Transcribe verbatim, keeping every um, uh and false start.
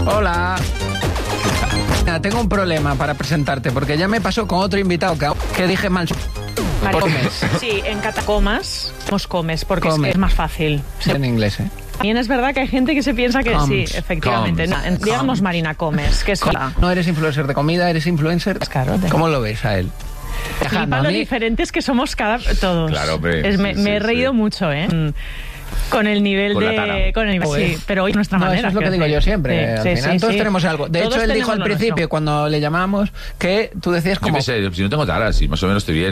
Hola. Tengo un problema para presentarte, porque ya me pasó con otro invitado que, que dije mal. Comes. Sí, en catacomas nos comes, porque Comes. Es, que es más fácil. En inglés, ¿eh? También es verdad que hay gente que se piensa que Comes. sí, efectivamente. No, en- digamos Marina Comes, que es la... No eres influencer de comida, eres influencer. Claro, de- ¿Cómo lo ves a él? Dejando Flipa a lo mí- diferentes que somos cada todos. Claro, hombre, Es- me, sí, me he sí, reído sí. mucho, ¿eh? Mm, Con el nivel Con la de... tara. Con el, Joder. sí, pero hoy es nuestra No, manera. eso es lo que quiero digo decir. yo siempre. Sí, al sí, final sí, todos sí. tenemos algo. De Todos hecho, él dijo tenemos al lo principio, nuestro. cuando le llamamos, que tú decías Yo como... qué sé, si no tengo taras, si más o menos estoy bien.